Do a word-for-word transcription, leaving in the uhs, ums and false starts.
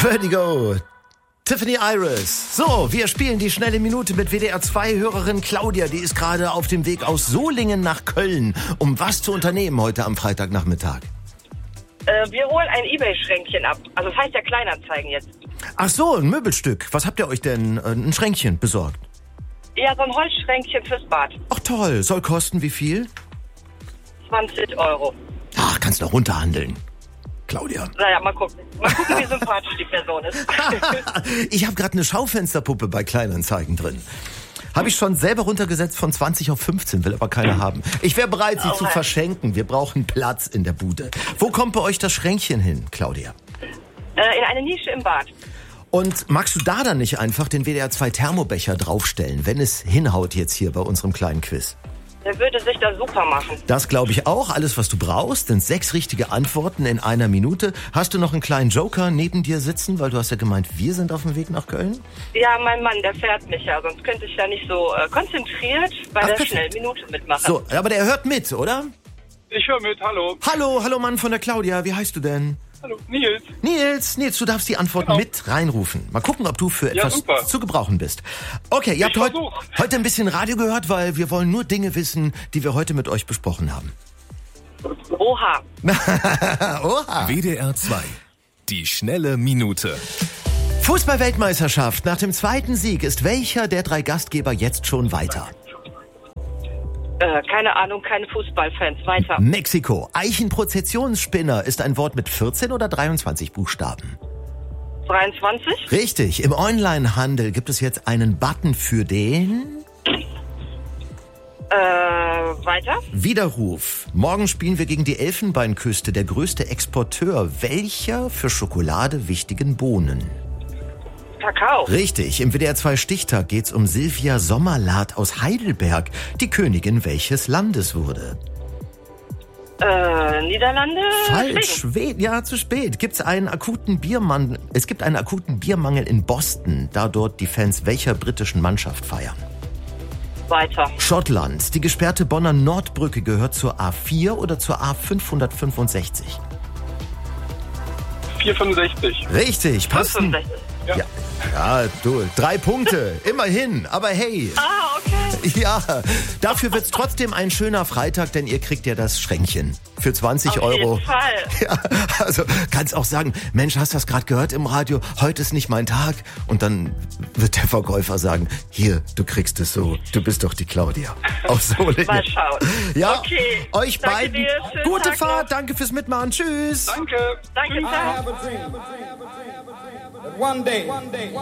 Vertigo. Tiffany Iris. So, wir spielen die schnelle Minute mit W D R zwei Hörerin Claudia. Die ist gerade auf dem Weg aus Solingen nach Köln, um was zu unternehmen heute am Freitagnachmittag. Äh, wir holen ein Ebay-Schränkchen ab. Also das heißt ja Kleinanzeigen jetzt. Ach so, ein Möbelstück. Was habt ihr euch denn? Ein Schränkchen besorgt? Ja, so ein Holzschränkchen fürs Bad. Ach toll. Soll kosten wie viel? zwanzig Euro. Ach, kannst du runterhandeln. Claudia. Naja, mal gucken. Mal gucken, wie sympathisch die Person ist. Ich habe gerade eine Schaufensterpuppe bei Kleinanzeigen drin. Habe ich schon selber runtergesetzt von zwanzig auf fünfzehn, will aber keiner haben. Ich wäre bereit, sie oh, zu verschenken. Wir brauchen Platz in der Bude. Wo kommt bei euch das Schränkchen hin, Claudia? Äh, in eine Nische im Bad. Und magst du da dann nicht einfach den W D R zwei Thermobecher draufstellen, wenn es hinhaut jetzt hier bei unserem kleinen Quiz? Der würde sich da super machen. Das glaube ich auch. Alles, was du brauchst, sind sechs richtige Antworten in einer Minute. Hast du noch einen kleinen Joker neben dir sitzen? Weil du hast ja gemeint, wir sind auf dem Weg nach Köln. Ja, mein Mann, der fährt mich ja. Sonst könnte ich ja nicht so äh, konzentriert bei Ach, der perfekt. Schnellminute mitmachen. So, aber der hört mit, oder? Ich höre mit, hallo. Hallo, hallo Mann von der Claudia. Wie heißt du denn? Hallo, Nils. Nils, Nils, du darfst die Antworten genau. mit reinrufen. Mal gucken, ob du für ja, etwas super. zu gebrauchen bist. Okay, ihr ich habt heut, heute ein bisschen Radio gehört, weil wir wollen nur Dinge wissen, die wir heute mit euch besprochen haben. Oha. Oha. W D R zwei. Die schnelle Minute. Fußball-Weltmeisterschaft. Nach dem zweiten Sieg ist welcher der drei Gastgeber jetzt schon weiter? Äh, keine Ahnung, keine Fußballfans. Weiter. Mexiko. Eichenprozessionsspinner ist ein Wort mit vierzehn oder dreiundzwanzig Buchstaben? dreiundzwanzig? Richtig. Im Onlinehandel gibt es jetzt einen Button für den... Äh, weiter? Widerruf. Morgen spielen wir gegen die Elfenbeinküste, der größte Exporteur welcher für Schokolade wichtigen Bohnen? Kakao. Richtig. Im W D R zwei Stichtag geht's um Silvia Sommerlath aus Heidelberg, die Königin welches Landes wurde? Äh, Niederlande? Falsch. Schweden. Ja, zu spät. Gibt's einen akuten Biermangel? Es gibt einen akuten Biermangel in Boston, da dort die Fans welcher britischen Mannschaft feiern? Weiter. Schottland. Die gesperrte Bonner Nordbrücke gehört zur A vier oder zur A fünfhundertfünfundsechzig? vierhundertfünfundsechzig. Richtig. Passen. fünfundsechzig. Ja. Ja, ja, du, drei Punkte, immerhin, aber hey. Ah, okay. Ja, dafür wird's trotzdem ein schöner Freitag, denn ihr kriegt ja das Schränkchen für zwanzig Euro. Auf jeden Fall. Ja, also kannst auch sagen, Mensch, hast du das gerade gehört im Radio? Heute ist nicht mein Tag. Und dann wird der Verkäufer sagen, hier, du kriegst es so, du bist doch die Claudia. Aus Solingen. Mal schauen. Ja, okay. euch Danke beiden dir. gute Tag Fahrt, noch. danke fürs Mitmachen, tschüss. Danke. Danke, ciao. One day, one day.